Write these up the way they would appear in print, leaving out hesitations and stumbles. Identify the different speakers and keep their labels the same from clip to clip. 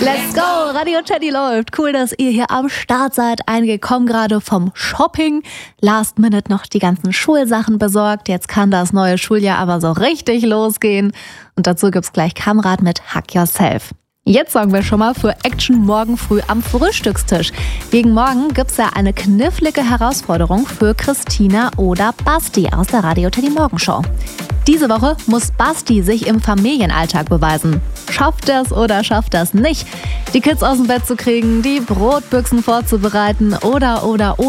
Speaker 1: Let's go! Radio Teddy läuft. Cool, dass ihr hier am Start seid. Einige kommen gerade vom Shopping. Last minute noch die ganzen Schulsachen besorgt. Jetzt kann das neue Schuljahr aber so richtig losgehen. Und dazu gibt's gleich Kamerad mit Hack Yourself. Jetzt sorgen wir schon mal für Action morgen früh am Frühstückstisch. Gegen morgen gibt's ja eine knifflige Herausforderung für Christina oder Basti aus der Radio Teddy Morgenshow. Diese Woche muss Basti sich im Familienalltag beweisen. Schafft er es oder schafft er es nicht, die Kids aus dem Bett zu kriegen, die Brotbüchsen vorzubereiten oder.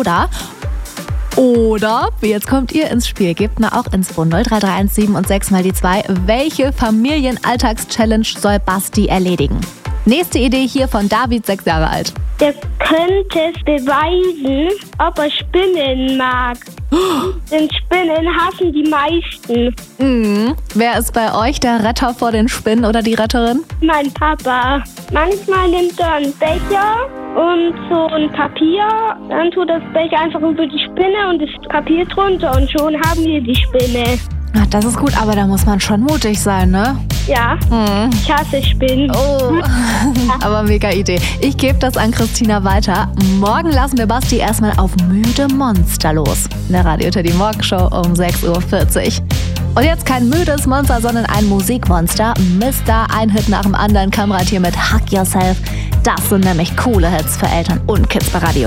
Speaker 1: Oder, jetzt kommt ihr ins Spiel, gebt mir auch ins 03317 und 6 mal die 2. Welche Familienalltagschallenge soll Basti erledigen? Nächste Idee hier von David, 6 Jahre alt.
Speaker 2: Der könnte beweisen, ob er Spinnen mag. Denn Spinnen hassen die meisten.
Speaker 1: Wer ist bei euch der Retter vor den Spinnen oder die Retterin?
Speaker 2: Mein Papa. Manchmal nimmt er einen Becher und so ein Papier. Dann tut das Becher einfach über die Spinne und das Papier drunter und schon haben wir die Spinne.
Speaker 1: Ach, das ist gut, aber da muss man schon mutig sein, ne?
Speaker 2: Ja, ich hasse Spinnen.
Speaker 1: Oh, aber mega Idee. Ich gebe das an Christina weiter. Morgen lassen wir Basti erstmal auf müde Monster los. In der Radio Teddy Morgenshow um 6:40 Uhr. Und jetzt kein müdes Monster, sondern ein Musikmonster. Mister, ein Hit nach dem anderen. Kamerad hier mit Hack Yourself. Das sind nämlich coole Hits für Eltern und Kids bei Radio